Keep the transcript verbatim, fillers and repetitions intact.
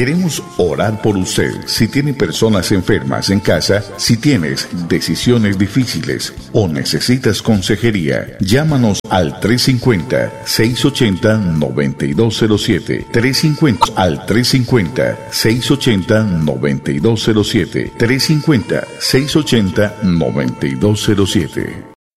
Queremos orar por usted. Si tiene personas enfermas en casa, si tienes decisiones difíciles o necesitas consejería, llámanos al tres cinco cero, seis ocho cero, nueve dos cero siete. tres cinco cero al tres cinco cero, seis ocho cero, nueve dos cero siete. tres cinco cero, seis ocho cero, nueve dos cero siete.